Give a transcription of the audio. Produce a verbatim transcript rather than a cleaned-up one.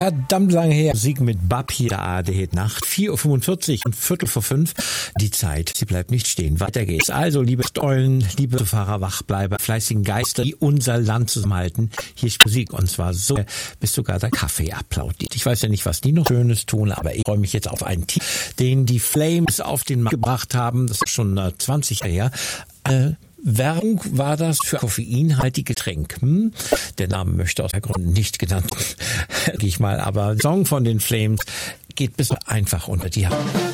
Verdammt lange her. Musik mit Bab hier, der A D Nacht. vier Uhr fünfundvierzig und Viertel vor fünf. Die Zeit, sie bleibt nicht stehen. Weiter geht's. Also, liebe Eulen, liebe Fahrer, Wachbleiber, fleißigen Geister, die unser Land zusammenhalten. Hier ist Musik und zwar so, bis sogar der Kaffee applaudiert. Ich weiß ja nicht, was die noch Schönes tun, aber ich freue mich jetzt auf einen Titel, den die Flames auf den Markt gebracht haben. Das ist schon zwanzig Jahre her. Äh, Werbung war das für koffeinhaltige Getränk. Hm? Der Name möchte aus Gründen nicht genannt, gehe ich mal, aber Song von den Flames geht bis einfach unter die Hand.